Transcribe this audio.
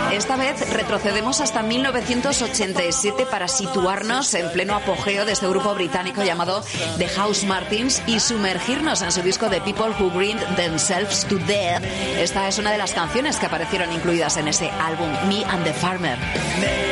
Esta vez retrocedemos hasta 1987 para situarnos en pleno apogeo de este grupo británico llamado The Housemartins y sumergirnos en su disco The People Who Grind Themselves to Death. Esta es una de las canciones que aparecieron incluidas en ese álbum Me and the Farmer.